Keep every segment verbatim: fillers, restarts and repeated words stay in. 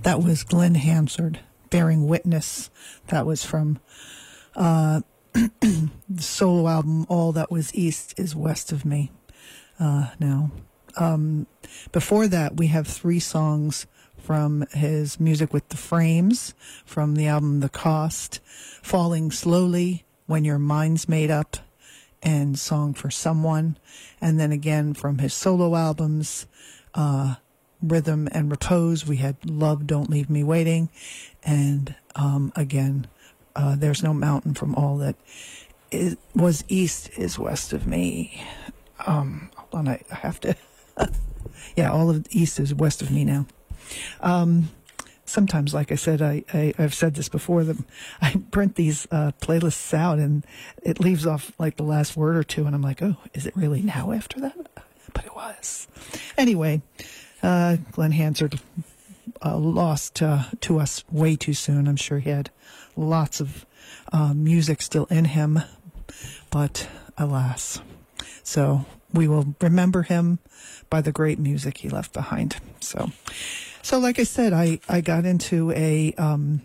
That was Glenn Hansard, Bearing Witness. That was from uh, the solo album, All That Was East Is West of Me. Uh, now, um, before that, we have three songs from his Music with the Frames, from the album The Cost, Falling Slowly, When Your Mind's Made Up, and Song for Someone. And then again from his solo albums, uh, Rhythm and Repose, we had Love Don't Leave Me Waiting, and um, again, uh, There's No Mountain from All That is, Was East Is West of Me. Um, hold on, I, I have to... yeah, All of the East is west of me now. Um, sometimes, like I said, I, I, I've said this before, that I print these uh, playlists out and it leaves off like the last word or two, and I'm like, oh, is it really now after that? But it was. Anyway, uh, Glenn Hansard uh, lost uh, to us way too soon. I'm sure he had lots of uh, music still in him, but alas. So we will remember him by the great music he left behind. So, so like I said, I, I got into a, um,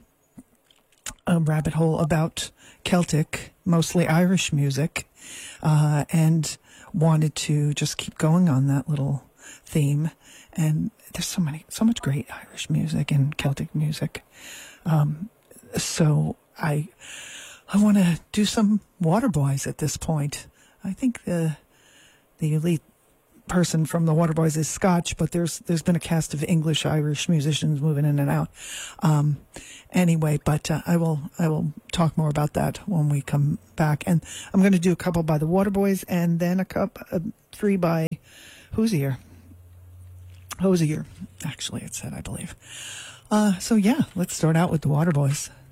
a rabbit hole about Celtic, mostly Irish music, uh, and wanted to just keep going on that little theme. And there's so many, so much great Irish music and Celtic music. Um, so I, I want to do some Waterboys at this point. I think the, the elite person from the Waterboys is Scotch, but there's there's been a cast of English Irish musicians moving in and out. Um, anyway, but uh, I will I will talk more about that when we come back, and I'm going to do a couple by the Waterboys, and then a couple uh, three by Hozier. Hozier, actually, it said, I believe. Uh, so yeah, let's start out with the Waterboys.